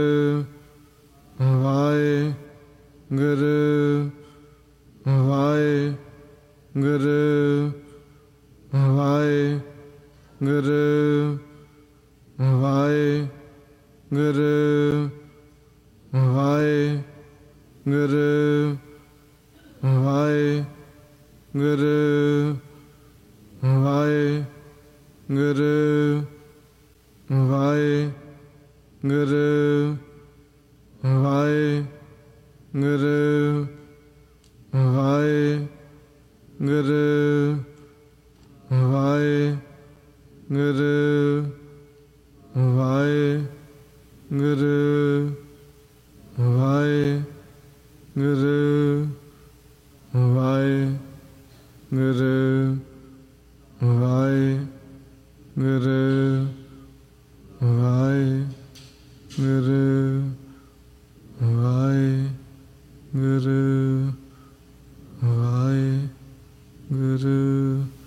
Waheguru Waheguru Waheguru Waheguru Waheguru Waheguru Waheguru Waheguru Waheguru Waheguru Waheguru Waheguru Waheguru Waheguru Waheguru Waheguru Waheguru Waheguru